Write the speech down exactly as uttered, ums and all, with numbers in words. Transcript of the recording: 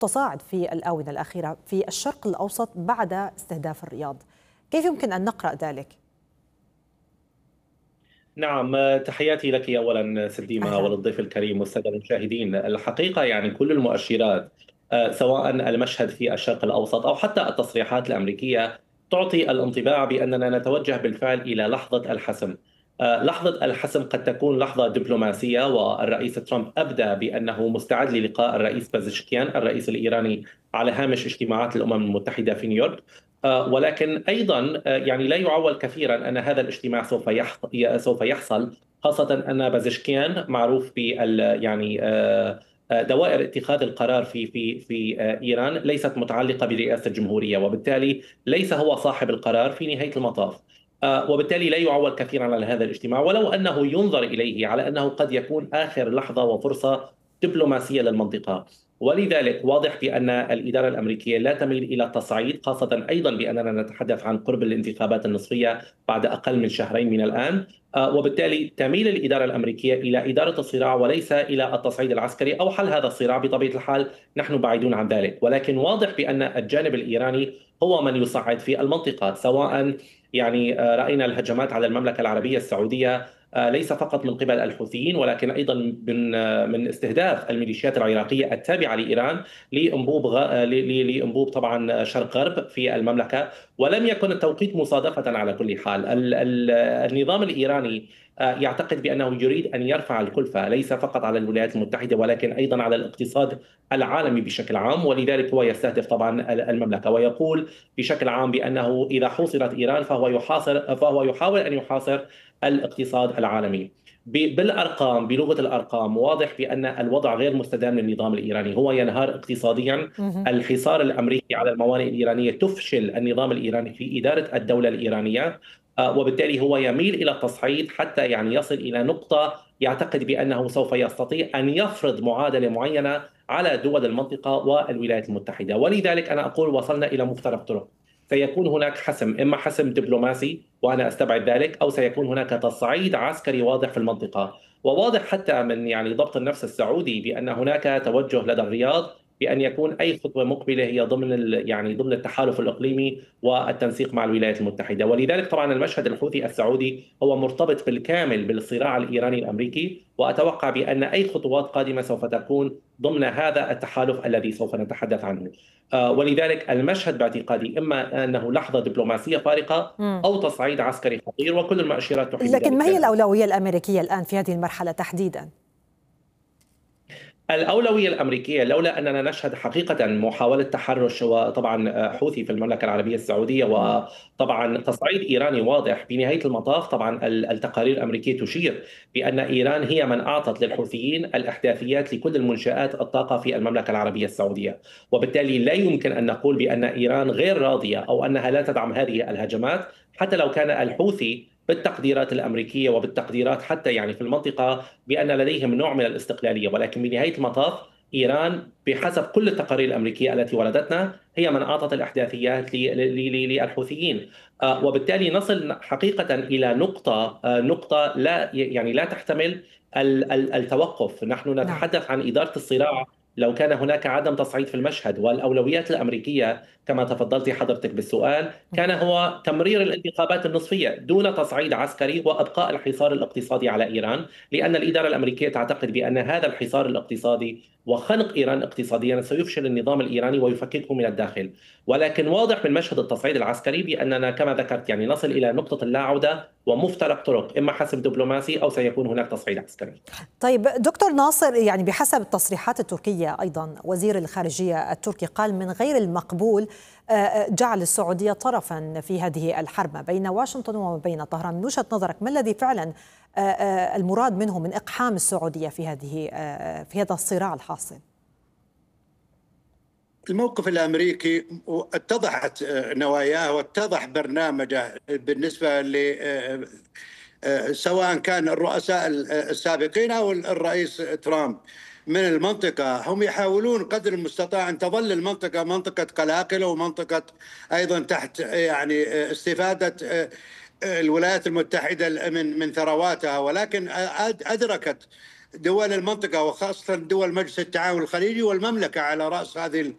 تصاعد في الآونة الأخيرة في الشرق الأوسط بعد استهداف الرياض. كيف يمكن أن نقرأ ذلك؟ نعم، تحياتي لك أولا سليمة أهلا. وللضيف الكريم والسادة المشاهدين. الحقيقة يعني كل المؤشرات، آه، سواء المشهد في الشرق الأوسط أو حتى التصريحات الأمريكية، تعطي الانطباع بأننا نتوجه بالفعل إلى لحظة الحسم. آه، لحظة الحسم قد تكون لحظة دبلوماسية، والرئيس ترامب أبدى بأنه مستعد للقاء الرئيس بازشكيان الرئيس الإيراني على هامش اجتماعات الأمم المتحدة في نيويورك. آه، ولكن ايضا آه، يعني لا يعول كثيرا ان هذا الاجتماع سوف سوف يحصل، خاصه ان بازشكيان معروف بال يعني آه، آه، دوائر اتخاذ القرار في في في آه، ايران ليست متعلقه برئاسه الجمهوريه، وبالتالي ليس هو صاحب القرار في نهايه المطاف. آه، وبالتالي لا يعول كثيرا على هذا الاجتماع، ولو انه ينظر اليه على انه قد يكون اخر لحظه وفرصه دبلوماسيه للمنطقه. ولذلك واضح بأن الإدارة الأمريكية لا تميل إلى التصعيد، خاصة أيضا بأننا نتحدث عن قرب الانتخابات النصفية بعد أقل من شهرين من الآن. آه، وبالتالي تميل الإدارة الأمريكية إلى إدارة الصراع وليس إلى التصعيد العسكري أو حل هذا الصراع. بطبيعة الحال نحن بعيدون عن ذلك، ولكن واضح بأن الجانب الإيراني هو من يصعد في المنطقة. سواء يعني آه، رأينا الهجمات على المملكة العربية السعودية، آه، ليس فقط من قبل الحوثيين، ولكن ايضا من آه، من استهداف الميليشيات العراقيه التابعه لايران لانبوب غ... ل- ل- لانبوب طبعا شرق غرب في المملكه. ولم يكن التوقيت مصادفه على كل حال. ال... ال... النظام الايراني آه، يعتقد بانه يريد ان يرفع الكلفه ليس فقط على الولايات المتحده، ولكن ايضا على الاقتصاد العالمي بشكل عام. ولذلك هو يستهدف طبعا المملكه، ويقول بشكل عام بانه اذا حوصرت ايران فهو يحاصر فهو يحاول ان يحاصر الاقتصاد العالمي. بالارقام، بلغه الارقام، واضح بان الوضع غير مستدام للنظام الايراني، هو ينهار اقتصاديا. مهم. الحصار الامريكي على الموانئ الايرانيه تفشل النظام الايراني في اداره الدوله الايرانيه. آه، وبالتالي هو يميل الى التصعيد حتى يعني يصل الى نقطه يعتقد بانه سوف يستطيع ان يفرض معادله معينه على دول المنطقه والولايات المتحده. ولذلك انا اقول وصلنا الى مفترق طرق. سيكون هناك حسم، اما حسم دبلوماسي وانا استبعد ذلك، او سيكون هناك تصعيد عسكري واضح في المنطقه. وواضح حتى من يعني ضبط النفس السعودي بان هناك توجه لدى الرياض بان يكون اي خطوه مقبله هي ضمن ال- يعني ضمن التحالف الاقليمي والتنسيق مع الولايات المتحده. ولذلك طبعا المشهد الحوثي السعودي هو مرتبط بالكامل بالصراع الايراني الامريكي، واتوقع بان اي خطوات قادمه سوف تكون ضمن هذا التحالف الذي سوف نتحدث عنه. آه، ولذلك المشهد باعتقادي اما انه لحظه دبلوماسيه فارقه مم. او تصعيد عسكري خطير، وكل المؤشرات تحيل لكن ذلك ما هي لنا. الأولوية الأمريكية الآن في هذه المرحلة تحديدا؟ الأولوية الأمريكية، لولا أننا نشهد حقيقة محاولة تحرش وطبعا حوثي في المملكة العربية السعودية، مم. وطبعا تصعيد إيراني واضح في نهاية المطاف. طبعا التقارير الأمريكية تشير بأن إيران هي من أعطت للحوثيين الإحداثيات لكل المنشآت الطاقة في المملكة العربية السعودية. وبالتالي لا يمكن أن نقول بأن إيران غير راضية أو أنها لا تدعم هذه الهجمات، حتى لو كان الحوثي بالتقديرات الامريكيه وبالتقديرات حتى يعني في المنطقه بان لديهم نوع من الاستقلاليه. ولكن بنهايه المطاف ايران بحسب كل التقارير الامريكيه التي وردتنا هي من اعطت الاحداثيات ل- ل- ل- للحوثيين. آه، وبالتالي نصل حقيقه الى نقطه آه، نقطه لا يعني لا تحتمل ال- ال- التوقف. نحن نعم. نتحدث عن اداره الصراع. لو كان هناك عدم تصعيد في المشهد، والأولويات الأمريكية كما تفضلت حضرتك بالسؤال كان هو تمرير الانتخابات النصفية دون تصعيد عسكري وأبقاء الحصار الاقتصادي على إيران، لأن الإدارة الأمريكية تعتقد بأن هذا الحصار الاقتصادي وخنق إيران اقتصاديا سيفشل النظام الإيراني ويفككه من الداخل. ولكن واضح من مشهد التصعيد العسكري بأننا كما ذكرت يعني نصل إلى نقطة اللا عودة ومفترق طرق، إما حسم دبلوماسي أو سيكون هناك تصعيد عسكري. طيب دكتور ناصر، يعني بحسب التصريحات التركية أيضا وزير الخارجية التركي قال من غير المقبول آه، آه، جعل السعودية طرفا في هذه الحرب ما بين واشنطن وما بين طهران. من وجهة نظرك ما الذي فعلا آه، آه، المراد منه من إقحام السعودية في هذه آه، في هذا الصراع الحاصل؟ الموقف الامريكي اتضحت نواياه واتضح برنامجه بالنسبه ل سواء كان الرؤساء السابقين او الرئيس ترامب من المنطقه. هم يحاولون قدر المستطاع ان تظل المنطقه منطقه قلاقل ومنطقه ايضا تحت يعني استفاده الولايات المتحده من من ثرواتها، ولكن ادركت دول المنطقه وخاصه دول مجلس التعاون الخليجي والمملكه على راس هذه